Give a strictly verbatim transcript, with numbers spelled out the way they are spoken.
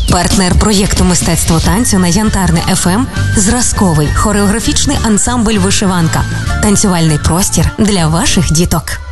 Партнер проєкту мистецтво танцю на Янтарне еф ем – зразковий хореографічний ансамбль «Вишиванка». Танцювальний простір для ваших діток.